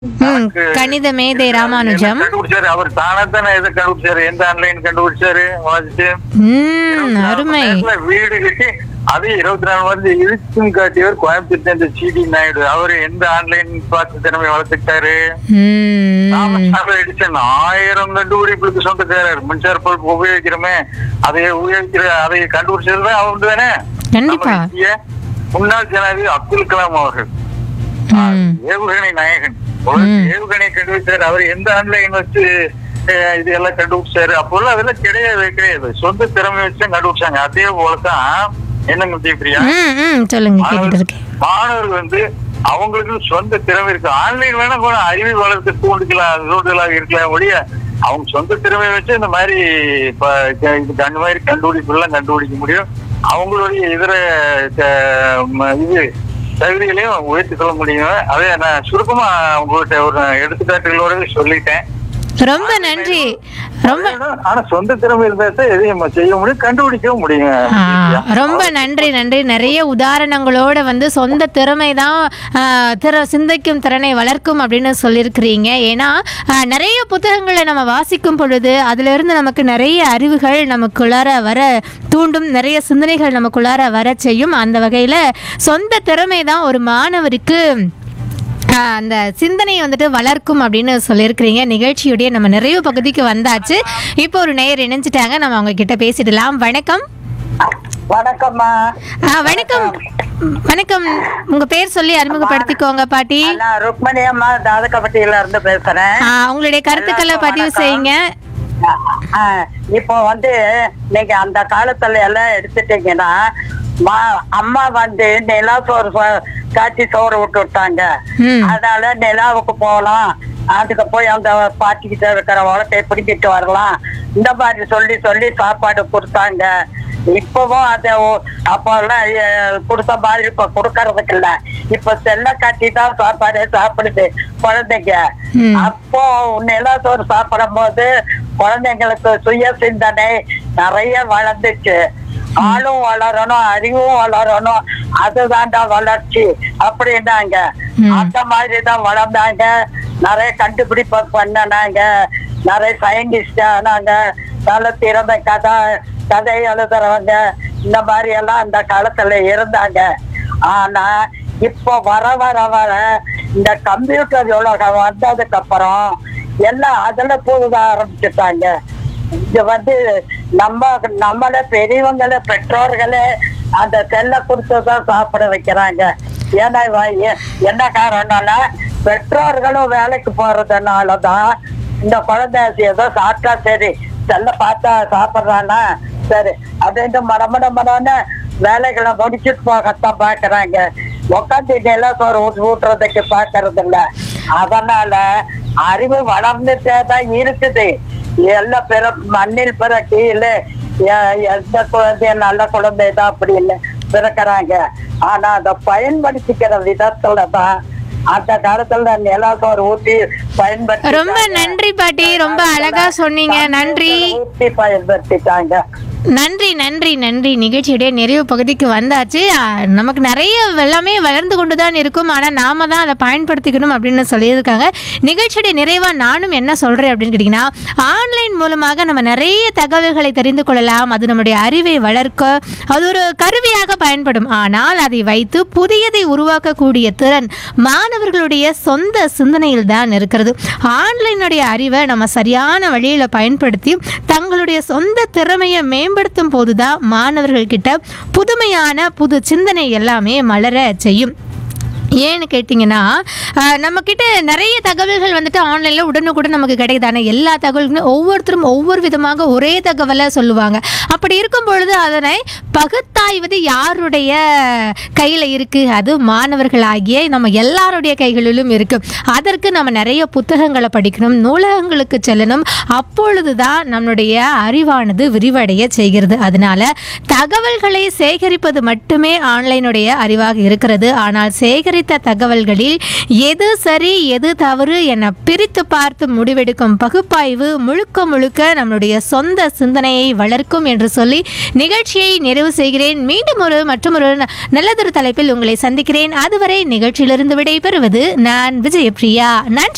தனக்கு கணித மேதை என்ன ராமானுஜம். கண்டுபிடிச்சாரு. அவர் தானே தானே எதை கண்டுபிடிச்சாரு, எந்த ஆன்லைன் கண்டுபிடிச்சாரு வாசிச்சு. அருமை. வீடு கட்டி அது 24 வருஷம் இழுத்தும் காட்டியவர் கோயம்புத்தூர் இந்த சிடி நாயுடு. அவரு எந்த ஆன்லைன் பார்த்து திறமை வளர்த்துக்கிட்டாரு. தாமஸ் எடிசன் 1000 கண்டுபிடிப்புகளுக்கு சொந்தக்காரர். மின்சார பல்ப் உபயோகிக்கிறோமே, அதை அதை கண்டுபிடிச்சதுதான் அவங்க தானே. கண்டிப்பா. நம்ம இந்திய முன்னாள் ஜனாதிபதி அப்துல் கலாம் அவர்கள் ஏவுகணை நாயகன். ஏவுகணை கண்டுபிடிச்சாரு. அவர் எந்த ஆன்லைன் வச்சு இது எல்லாம் கண்டுபிடிச்சாரு. அப்போல்லாம் அதெல்லாம் கிடையாது. சொந்த திறமை வச்சு கண்டுபிடிச்சாங்க. அதே போலதான் என்னங்க ஜெயபிரியா, சொல்லுங்க, கேட்டுட்டு இருக்கேன். மாணவர்கள் அவங்களுக்கு சொந்த திறமை இருக்கு. ஆன்லைன் வேணா கூட அறிவை வளர்த்து தூண்டுதலாக இருக்கலாம் ஒழிய அவங்க சொந்த திறமை வச்சு இந்த மாதிரி அந்த மாதிரி கண்டுபிடிப்பு எல்லாம் கண்டுபிடிக்க முடியும். அவங்களுடைய இதர இது தகுதிகளையும் உயர்த்தி கொள்ள முடியும். அதே நான் சுருக்கமா உங்கள்கிட்ட ஒரு எடுத்துக்காட்டுகளோட சொல்லிட்டேன். ரொம்ப நன்றி. ரொம்ப ஆனா சொந்த திறமை இருந்தா எதையும் செய்ய முடியும், கண்டுபிடிக்கவும் முடியும். ரொம்ப நன்றி. நிறைய உதாரணங்களோட சொந்த திறமை தான் சிந்திக்கும் திறனை வளர்க்கும் அப்படின்னு சொல்லியிருக்கிறீங்க. ஏன்னா நிறைய புத்தகங்களை நம்ம வாசிக்கும் பொழுது அதுல இருந்து நமக்கு நிறைய அறிவுகள் நமக்குள்ளார வர தூண்டும், நிறைய சிந்தனைகள் நமக்குள்ளார வர செய்யும். அந்த வகையில சொந்த திறமை தான் ஒரு மாணவருக்கு அந்த சிந்தனையை வளர்க்கும் அப்படின்னு சொல்லியிருக்கிறீங்க. நிகழ்ச்சியுடைய நம்ம நிறைவு பகுதிக்கு வந்தாச்சு. இப்போ ஒரு நேயர் இணைஞ்சிட்டாங்க, நம்ம அவங்க கிட்ட பேசிடலாம். வணக்கம். வணக்கம்மா. வணக்கம். வணக்கம். உங்க பேர் சொல்லி அறிமுகப்படுத்திக்கோங்க பாட்டி. நான் ருக்மணி அம்மா தாதகப்பட்டியில இருந்து பேசுறேன். உங்களுடைய கருத்துக்களை பதிவு செய்யுங்க. இப்போ நீங்க அந்த காலத்துல எல்லாம் எடுத்துட்டீங்கன்னா அம்மா நிலா சோறு காய்ச்சி சோறு விட்டாங்க. அதனால நிலாவுக்கு போகலாம், அதுக்கு போய் அந்த பாட்டிக்கிட்ட இருக்கிற உலகத்தை பிடிக்கிட்டு வரலாம், இந்த மாதிரி சொல்லி சொல்லி சாப்பாடு கொடுத்தாங்க. இப்பவும் அதை அப்பெல்லாம் கொடுத்த மாதிரி இப்ப கொடுக்கறதுக்கு இல்ல. இப்ப செல்ல காட்டி தான் சாப்பாடு சாப்பிடுது குழந்தைங்க. அப்போ நிலா சோறு சாப்பிடும் போது குழந்தைங்களுக்கு சுய சிந்தனை நிறைய வளர்ந்துச்சு. ஆளும் வளரணும், அறிவும் வளரணும், அதுதான்டா வளர்ச்சி அப்படின்னாங்க. அந்த மாதிரிதான் வளர்ந்தாங்க. நிறைய கண்டுபிடிப்பு பண்ணனாங்க, நிறைய சயின்டிஸ்ட் ஆனாங்க, நல்ல திறமை கதை எழுதுறவங்க, இந்த மாதிரி எல்லாம் அந்த காலத்துல இருந்தாங்க. ஆனா இப்போ வர வர வர இந்த கம்ப்யூட்டர் உலகம் வந்ததுக்கு அப்புறம் எல்லாம் அதுல போக ஆரம்பிச்சுட்டாங்க. இது நம்மள பெரியவங்கள பெற்றோர்களே அந்த செல்ல கொடுத்துதான் சாப்பிட வைக்கிறாங்க. ஏன்னா என்ன காரணம்னா பெற்றோர்களும் வேலைக்கு போறதுனாலதான் இந்த குழந்தை ஏதோ சாப்பிட்டா சரி, செல்ல பார்த்தா சாப்பிட்றானா சரி அப்படின்ட்டு மடமடன்னு வேலைகளை முடிச்சுட்டு போகத்தான் பாக்குறாங்க. உட்காந்து நிலம் சோறு ஊட்டுறதுக்கு பாக்குறது இல்ல. அதனால அறிவு வளர்ந்துட்டே தான் இருக்குது. எல்லாம் மண்ணில் பிற கீழே எந்த குழந்தைய நல்ல குழந்தைதான் அப்படின்னு பிறக்கிறாங்க. ஆனா அதை பயன்படுத்திக்கிற விதத்துலதான் அந்த காலத்துல நிலாசோறு ஊட்டி பயன்படுத்தி. ரொம்ப நன்றி பாட்டி, ரொம்ப அழகா சொன்னீங்க. நன்றி. ஊட்டி பயன்படுத்திட்டாங்க. நன்றி. நிகழ்ச்சியுடைய நிறைவு பகுதிக்கு வந்தாச்சு. நமக்கு நிறைய எல்லாமே வளர்ந்து கொண்டுதான் இருக்கும், ஆனா நாம தான் அதை பயன்படுத்திக்கணும் அப்படின்னு சொல்லியிருக்காங்க. நிகழ்ச்சியுடைய நிறைவா நானும் என்ன சொல்றேன் அப்படின்னு கேட்டீங்கன்னா, ஆன்லைன் மூலமாக நம்ம நிறைய தகவல்களை தெரிந்து கொள்ளலாம். அது நம்முடைய அறிவை வளர்க்க அது ஒரு கருவியாக பயன்படும். ஆனால் அதை வைத்து புதியதை உருவாக்கக்கூடிய திறன் மாணவர்களுடைய சொந்த சிந்தனையில் தான் இருக்கிறது. ஆன்லைனுடைய அறிவை நம்ம சரியான வழியில பயன்படுத்தி தங்களுடைய சொந்த திறமையை மேம்படுத்தும் போதுதான் மாணவர்கள் கிட்ட புதுமையான புது சிந்தனை எல்லாமே மலர செய்யும். ஏன்னு கேட்டிங்கன்னா, நம்மக்கிட்ட நிறைய தகவல்கள் ஆன்லைனில் உடனுக்குடன் நமக்கு கிடைக்குது. ஆனால் எல்லா தகவல்களும் ஒவ்வொருத்தரும் ஒவ்வொரு விதமாக ஒரே தகவலை சொல்லுவாங்க. அப்படி இருக்கும் பொழுது அதனை பகுத்தாய்வது யாருடைய கையில் இருக்குது? அது மாணவர்களாகிய நம்ம எல்லாருடைய கைகளிலும் இருக்குது. அதற்கு நம்ம நிறைய புத்தகங்களை படிக்கணும், நூலகங்களுக்கு செல்லணும். அப்பொழுது தான் நம்மளுடைய அறிவானது விரிவடைய செய்கிறது. அதனால தகவல்களை சேகரிப்பது மட்டுமே ஆன்லைனுடைய அறிவாக இருக்கிறது. ஆனால் சேகரித்த தகவல்களில் எது சரி எது தவறு என பிரித்து பார்த்து முடிவெடுக்கும் பகுப்பாய்வு முழுக்க நம்முடைய சொந்த சிந்தனையை வளர்க்கும் என்று சொல்லி நிகழ்ச்சியை நிறைவு செய்கிறேன். மீண்டும் மற்றொரு நல்லதொரு தலைப்பில் உங்களை சந்திக்கிறேன். அதுவரை நிகழ்ச்சியிலிருந்து விடைபெறுவது நான் விஜயபிரியா. நன்றி.